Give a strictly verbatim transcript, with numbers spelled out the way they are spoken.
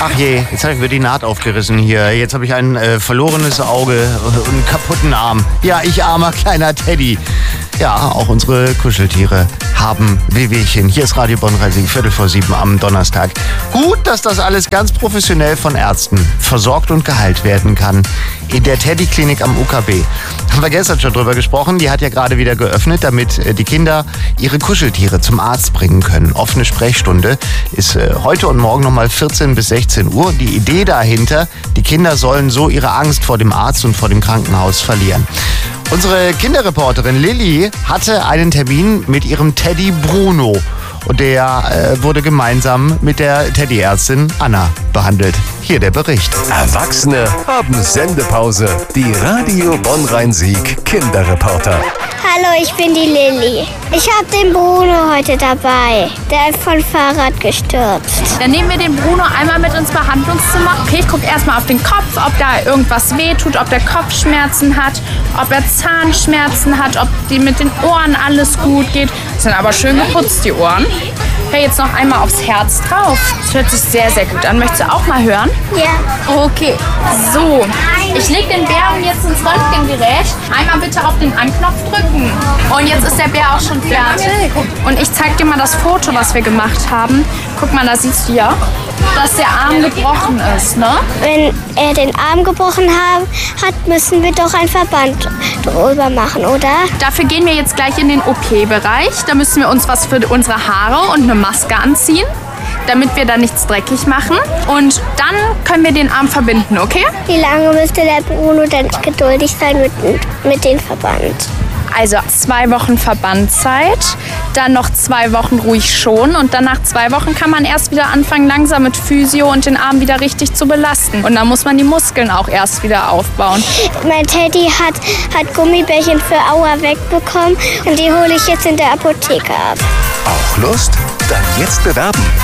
Ach je, jetzt habe ich mir die Naht aufgerissen hier. Jetzt habe ich ein äh, verlorenes Auge und einen kaputten Arm. Ja, ich armer kleiner Teddy. Ja, auch unsere Kuscheltiere haben Wehwehchen. Hier ist Radio Bonn-Rhein-Sieg, Viertel vor sieben am Donnerstag. Gut, dass das alles ganz professionell von Ärzten versorgt und geheilt werden kann. In der Teddy-Klinik am U K B. Haben wir gestern schon drüber gesprochen. Die hat ja gerade wieder geöffnet, damit die Kinder ihre Kuscheltiere zum Arzt bringen können. Offene Sprechstunde ist heute und morgen nochmal vierzehn bis sechzehn Uhr. Die Idee dahinter, die Kinder sollen so ihre Angst vor dem Arzt und vor dem Krankenhaus verlieren. Unsere Kinderreporterin Lilly hatte einen Termin mit ihrem Teddy Bruno. Und der äh, wurde gemeinsam mit der Teddyärztin Anna behandelt. Hier der Bericht. Erwachsene haben Sendepause. Die Radio Bonn-Rhein-Sieg Kinderreporter. Hallo, ich bin die Lilly. Ich habe den Bruno heute dabei. Der ist vom Fahrrad gestürzt. Dann nehmen wir den Bruno einmal mit ins Behandlungszimmer. Okay, ich gucke erstmal auf den Kopf, ob da irgendwas wehtut, ob der Kopfschmerzen hat, ob er Zahnschmerzen hat, ob die mit den Ohren alles gut geht. Sind aber schön geputzt, die Ohren. Hey, jetzt noch einmal aufs Herz drauf. Das hört sich sehr, sehr gut an. Möchtest du auch mal hören? Ja. Okay, so. Ich lege den Bären jetzt ins Röntgengerät. Einmal bitte auf den Anknopf drücken. Und jetzt ist der Bär auch schon fertig. Und ich zeige dir mal das Foto, was wir gemacht haben. Guck mal, da siehst du ja, dass der Arm gebrochen ist, ne? Wenn er den Arm gebrochen hat, müssen wir doch einen Verband drüber machen, oder? Dafür gehen wir jetzt gleich in den O P-Bereich. Da müssen wir uns was für unsere Haare und eine Maske anziehen, damit wir da nichts dreckig machen. Und dann können wir den Arm verbinden, okay? Wie lange müsste der Bruno dann geduldig sein mit, mit dem Verband? Also zwei Wochen Verbandzeit, dann noch zwei Wochen ruhig schon und dann nach zwei Wochen kann man erst wieder anfangen, langsam mit Physio und den Arm wieder richtig zu belasten. Und dann muss man die Muskeln auch erst wieder aufbauen. Mein Teddy hat, hat Gummibärchen für Aua wegbekommen und die hole ich jetzt in der Apotheke ab. Auch Lust? Dann jetzt bewerben